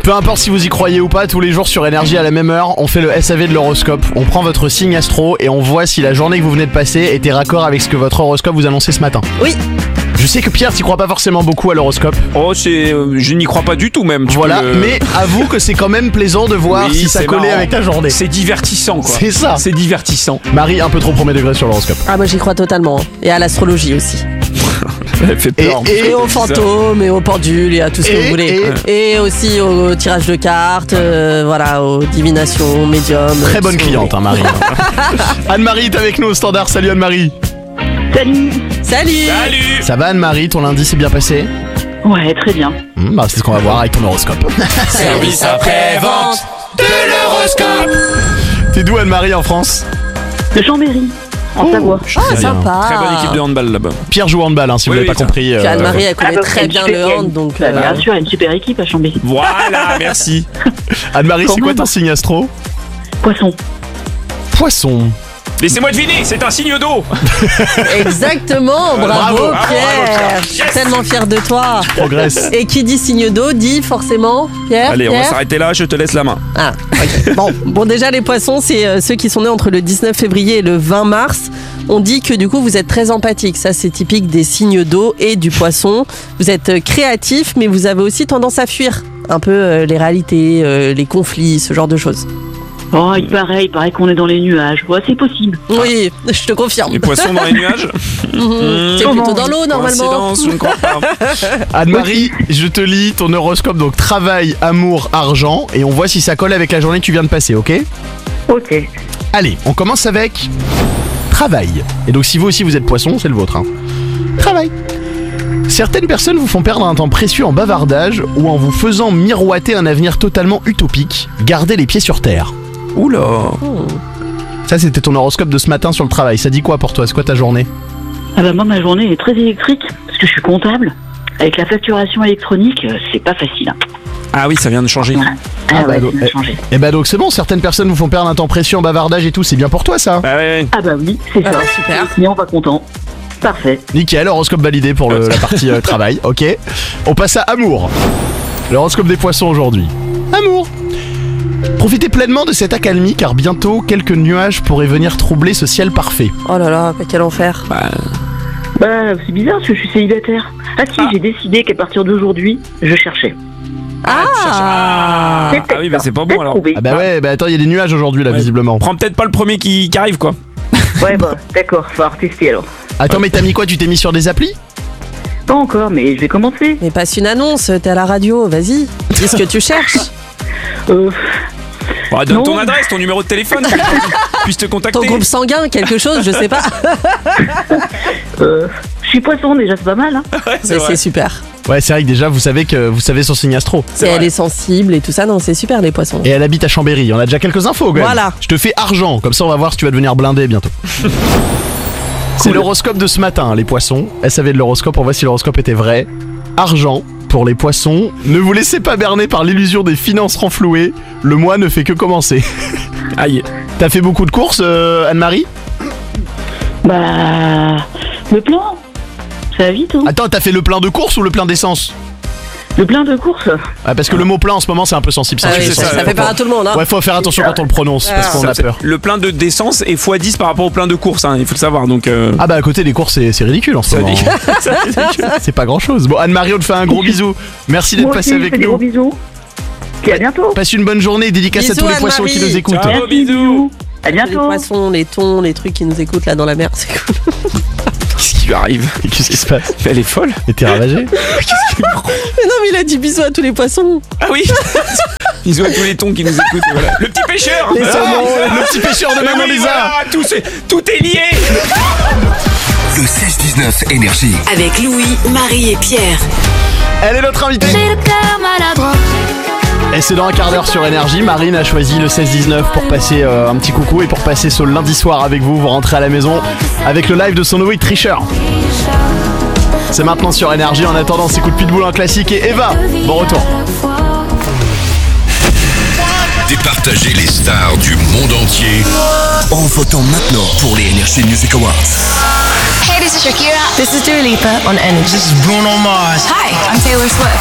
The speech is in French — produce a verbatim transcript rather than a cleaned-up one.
Peu importe si vous y croyez ou pas, tous les jours sur Énergie à la même heure, on fait le S A V de l'horoscope. On prend votre signe astro et on voit si la journée que vous venez de passer était raccord avec ce que votre horoscope vous annonçait ce matin. Oui. Je sais que Pierre, t'y crois pas forcément beaucoup à l'horoscope. Oh, c'est, euh, je n'y crois pas du tout même. Tu Voilà, peux le- mais avoue que c'est quand même plaisant de voir Oui, si ça c'est collait marrant. avec ta journée. C'est divertissant quoi. C'est ça. C'est divertissant. Marie, un peu trop premier degré sur l'horoscope. Ah, moi j'y crois totalement. Et à l'astrologie aussi. Elle fait peur. Et- Et aux fantômes, et aux pendules, et à tout ce que Et- vous voulez. et- Et aussi au tirage de cartes, euh, voilà, aux divinations, aux médiums. Très tout bonne ce que vous cliente, hein, Marie. Anne-Marie est avec nous au standard. Salut Anne-Marie. Salut. voulez. Salut. Salut. Ça va Anne-Marie, ton lundi s'est bien passé? Ouais, très bien. Hmm, bah, c'est ce qu'on va voir avec ton horoscope. Service après-vente de l'horoscope. T'es d'où Anne-Marie en France? De Chambéry, en Savoie. Ah, Très bien. sympa. Très bonne équipe de handball là-bas. Pierre joue au handball, hein, si vous Oui, l'avez oui, pas ça. compris. Puis euh, Anne-Marie, elle connaît bah, très une bien super- le hand, donc. Bah, euh, bien sûr, il y a une super équipe à Chambéry. Voilà, merci. Anne-Marie, Quand c'est quoi même. ton signe astro? Poisson. Poisson. Laissez-moi deviner, c'est un signe d'eau. Exactement, bravo, Bravo, bravo, Pierre. Pierre. Yes. Tellement fier de toi. Progresse. Et qui dit signe d'eau dit forcément Pierre. Allez, on va Pierre s'arrêter là, je te laisse la main. Ah, ok. bon, bon, déjà les poissons, c'est euh, ceux qui sont nés entre le dix-neuf février et le vingt mars. On dit que du coup vous êtes très empathique. Ça, c'est typique des signes d'eau et du poisson. Vous êtes euh, créatif, mais vous avez aussi tendance à fuir un peu euh, les réalités, euh, les conflits, ce genre de choses. Oh, il paraît, il paraît qu'on est dans les nuages. Ouais, c'est possible. Oui, je te confirme. Les poissons dans les nuages. Mhm. C'est plutôt dans l'eau normalement. Coïncidence, je ne crois pas. Anne-Marie, je te lis ton horoscope, donc travail, amour, argent, et on voit si ça colle avec la journée que tu viens de passer, ok? Ok. Allez, on commence avec travail. Et donc si vous aussi vous êtes poisson, c'est le vôtre. Hein. Travail. Certaines personnes vous font perdre un temps précieux en bavardage ou en vous faisant miroiter un avenir totalement utopique. Gardez les pieds sur terre. Oula. Ça, c'était ton horoscope de ce matin sur le travail. Ça dit quoi pour toi? C'est quoi ta journée? Ah bah moi, ma journée est très électrique, parce que je suis comptable. Avec la facturation électronique, euh, c'est pas facile. hein. Ah oui, ça vient de changer. Ah, Ah bah, ouais, donc, ça a eh- changé. Eh bah donc c'est bon, certaines personnes vous font perdre un temps précieux en bavardage et tout. C'est bien pour toi ça? Bah ouais, ouais. Ah bah oui, c'est Ah ça. bah, super. Mais on va content. Parfait. Nickel, horoscope validé pour le- la partie euh, travail, ok. On passe à amour. L'horoscope des poissons aujourd'hui. Amour. Profitez pleinement de cette accalmie car bientôt quelques nuages pourraient venir troubler ce ciel parfait. Oh là là, mais quel enfer. Bah, Bah, c'est bizarre parce que je suis célibataire. Ah si, j'ai décidé qu'à partir d'aujourd'hui, je cherchais. Ah, ah, C'est peut-être ah oui, bah ça. c'est pas bon Peut-être alors. trouvé. Ah bah ouais, bah attends, il y a des nuages aujourd'hui là Ouais. visiblement. Prends peut-être pas le premier qui, qui arrive quoi. Ouais, bah, d'accord, faut falloir tester alors. Attends, mais t'as mis quoi? Tu t'es mis sur des applis? Pas encore, mais je vais commencer. mais passe une annonce, t'es à la radio, vas-y. Dis ce que tu cherches. Euh, Bah, donne Non. ton adresse, ton numéro de téléphone, que je puisse te contacter. Ton groupe sanguin, quelque chose, je sais pas. euh, je suis poisson déjà, c'est pas mal. Hein. Ouais, c'est Mais vrai. c'est super. Ouais, c'est vrai que déjà vous savez que vous savez son signe astro. Si elle est sensible et tout ça, non, c'est super les poissons. Et elle habite à Chambéry. On a déjà quelques infos quand même. Voilà. Je te fais argent, comme ça on va voir si tu vas devenir blindé bientôt. C'est l'horoscope de ce matin, les poissons. S A V de l'horoscope, on voit si l'horoscope était vrai. Argent pour les poissons. Ne vous laissez pas berner par l'illusion des finances renflouées. Le mois ne fait que commencer. Aïe. T'as fait beaucoup de courses, euh, Anne-Marie? Bah, le plein, ça va vite. Hein. Attends, t'as fait le plein de courses ou le plein d'essence? Le plein de courses. Ah, parce que le mot plein en ce moment c'est un peu sensible. Ah tu oui, sais, ça, ça, ça fait peur à tout le monde. Hein. Ouais, faut faire attention quand on le prononce parce qu'on a C'est- peur. Le plein de d'essence est fois dix par rapport au plein de courses, hein, il faut le savoir. Donc, euh, Ah bah à côté des courses c'est c'est ridicule en ce ça moment. dit- ça dit- C'est pas grand chose. Bon, Anne-Marie, on te fait un gros bisou. Merci d'être Moi passé aussi, je avec fais des nous. gros bisous. Puis à bientôt. Passe une bonne journée, dédicace à Bisous, tous les poissons qui Anne-Marie. nous écoutent. Ciao. Merci, bisous. À Les bientôt. poissons, les thons, les trucs qui nous écoutent là dans la mer, c'est cool. Qu'est-ce qui lui arrive? Qu'est-ce qui se passe? Elle est folle. Et t'es ravagé? Mais non, mais il a dit bisous à tous les poissons. Ah oui. Ils ont tous les tons qui nous écoutent. Voilà. Le petit pêcheur. Les Ah, saumons. Le petit pêcheur de mais Maman oui, Lisa. voilà, tout, c'est- tout est lié. Le seize dix-neuf Énergie. Avec Louis, Marie et Pierre. Elle est notre invitée. J'ai le cœur maladroit. Et c'est dans un quart d'heure sur Énergie. Marine a choisi le seize dix-neuf pour passer euh, un petit coucou et pour passer ce lundi soir avec vous. Vous rentrez à la maison avec le live de son nouveau hit Tricheur. C'est maintenant sur Énergie. En attendant, c'est Coup de Pitbull en classique et Eva. Bon retour. Départagez les stars du monde entier en votant maintenant pour les Energy Music Awards. Hey, this is Shakira. This is Dua Lipa on Energy. This is Bruno Mars. Hi, I'm Taylor Swift.